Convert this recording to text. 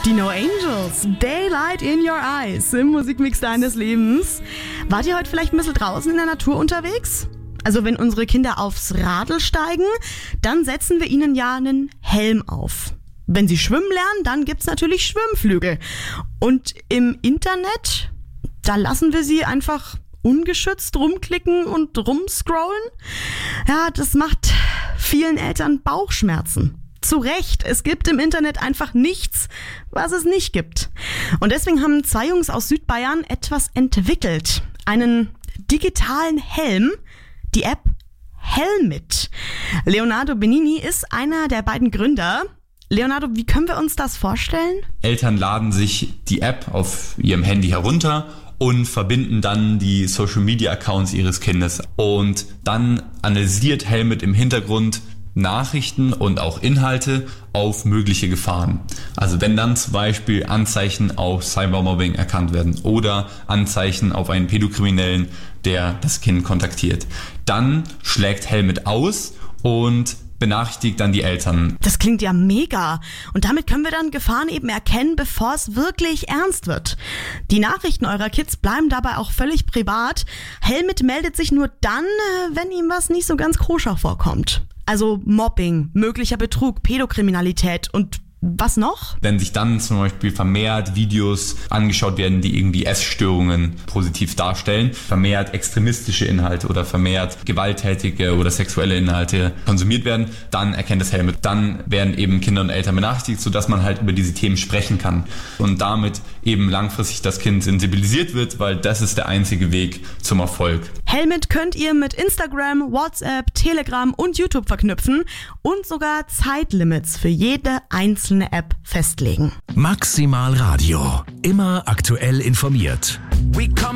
Die No Angels, Daylight in Your Eyes im Musikmix deines Lebens. Wart ihr heute vielleicht ein bisschen draußen in der Natur unterwegs? Also wenn unsere Kinder aufs Radl steigen, dann setzen wir ihnen ja einen Helm auf. Wenn sie schwimmen lernen, dann gibt's natürlich Schwimmflügel. Und im Internet, da lassen wir sie einfach ungeschützt rumklicken und rumscrollen. Ja, das macht vielen Eltern Bauchschmerzen. Zu Recht, es gibt im Internet einfach nichts, was es nicht gibt. Und deswegen haben 2 Jungs aus Südbayern etwas entwickelt. Einen digitalen Helm, die App Helmit. Leonardo Benini ist einer der beiden Gründer. Leonardo, wie können wir uns das vorstellen? Eltern laden sich die App auf ihrem Handy herunter und verbinden dann die Social-Media-Accounts ihres Kindes. Und dann analysiert Helmit im Hintergrund Nachrichten und auch Inhalte auf mögliche Gefahren. Also wenn dann zum Beispiel Anzeichen auf Cybermobbing erkannt werden oder Anzeichen auf einen Pädokriminellen, der das Kind kontaktiert, dann schlägt Helmit aus und benachrichtigt dann die Eltern. Das klingt ja mega. Und damit können wir dann Gefahren eben erkennen, bevor es wirklich ernst wird. Die Nachrichten eurer Kids bleiben dabei auch völlig privat. Helmit meldet sich nur dann, wenn ihm was nicht so ganz koscher vorkommt. Also Mobbing, möglicher Betrug, Pädokriminalität und was noch? Wenn sich dann zum Beispiel vermehrt Videos angeschaut werden, die irgendwie Essstörungen positiv darstellen, vermehrt extremistische Inhalte oder vermehrt gewalttätige oder sexuelle Inhalte konsumiert werden, dann erkennt das Helmit. Dann werden eben Kinder und Eltern benachrichtigt, sodass man halt über diese Themen sprechen kann und damit eben langfristig das Kind sensibilisiert wird, weil das ist der einzige Weg zum Erfolg. Helmit könnt ihr mit Instagram, WhatsApp, Telegram und YouTube verknüpfen und sogar Zeitlimits für jede einzelne App festlegen. Maximal Radio. Immer aktuell informiert.